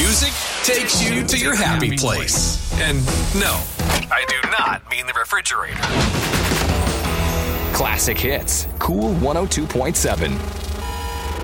music takes you to your happy place. And no, I do not mean the refrigerator. Classic Hits, Cool 102.7.